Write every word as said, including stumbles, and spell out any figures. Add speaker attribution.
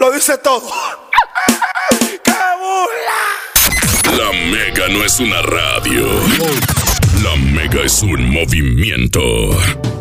Speaker 1: Lo dice todo. ¡Qué burla!
Speaker 2: La Mega no es una radio. La Mega es un movimiento.